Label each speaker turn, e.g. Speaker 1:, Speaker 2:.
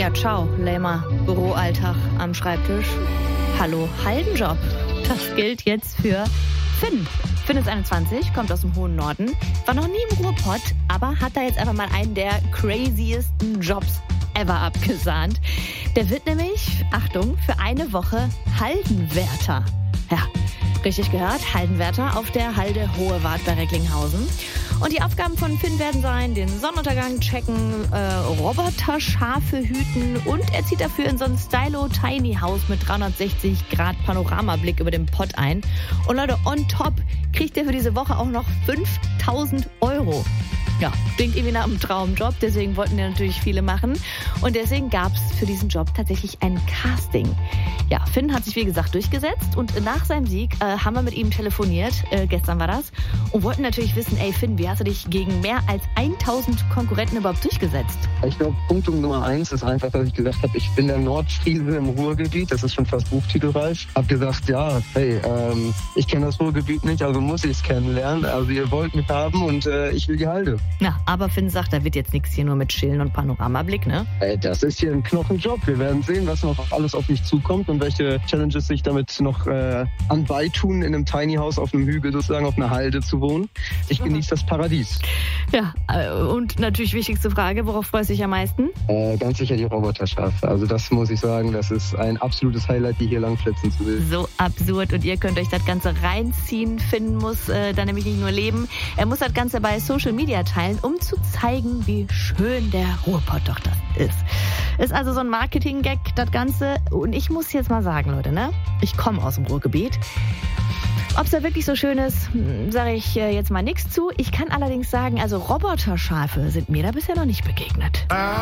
Speaker 1: Ja, ciao, lamer Büroalltag am Schreibtisch. Hallo, Haldenjob. Das gilt jetzt für Finn. Finn ist 21, kommt aus dem hohen Norden, war noch nie im Ruhrpott, aber hat da jetzt einfach mal einen der craziesten Jobs ever abgesahnt. Der wird nämlich, Achtung, für eine Woche Haldenwärter. Ja, richtig gehört, Haldenwärter auf der Halde Hohe Wart bei Recklinghausen. Und die Aufgaben von Finn werden sein, den Sonnenuntergang checken, Roboter-Schafe hüten und er zieht dafür in so ein Stylo-Tiny-House mit 360 Grad Panoramablick über den Pott ein. Und Leute, on top kriegt er für diese Woche auch noch 5.000 €. Ja, klingt irgendwie nach einem Traumjob, deswegen wollten ja natürlich viele machen. Und deswegen gab es für diesen Job tatsächlich ein Casting. Ja, Finn hat sich wie gesagt durchgesetzt und nach seinem Sieg haben wir mit ihm telefoniert, gestern war das, und wollten natürlich wissen, ey Finn, wie hast du dich gegen mehr als 1.000 Konkurrenten überhaupt durchgesetzt?
Speaker 2: Ich glaube, Punkt Nummer 1 ist einfach, dass ich gesagt habe, ich bin der Nordfriese im Ruhrgebiet, das ist schon fast buchtitelreich. Hab gesagt, ja, hey, ich kenne das Ruhrgebiet nicht, also muss ich es kennenlernen. Also ihr wollt mich haben und ich will die Halde.
Speaker 1: Na, aber Finn sagt, da wird jetzt nichts hier nur mit Chillen und Panoramablick, ne?
Speaker 2: Das ist hier ein Knochenjob. Wir werden sehen, was noch alles auf mich zukommt und welche Challenges sich damit noch anbeitun, in einem Tiny House auf einem Hügel sozusagen, auf einer Halde zu wohnen. Ich genieße das Paradies.
Speaker 1: Ja, und natürlich wichtigste Frage, worauf freust du dich am meisten?
Speaker 2: Ganz sicher die Roboterschafe. Also das muss ich sagen, das ist ein absolutes Highlight, die hier langflitzen zu will.
Speaker 1: So absurd und ihr könnt euch das Ganze reinziehen. Finn muss da nämlich nicht nur leben, er muss das Ganze bei Social Media teilen, um zu zeigen, wie schön der Ruhrpott doch das ist. Ist also so ein Marketing-Gag, das Ganze. Und ich muss jetzt mal sagen, Leute, ne? Ich komme aus dem Ruhrgebiet. Ob es da wirklich so schön ist, sage ich jetzt mal nichts zu. Ich kann allerdings sagen, also Roboterschafe sind mir da bisher noch nicht begegnet.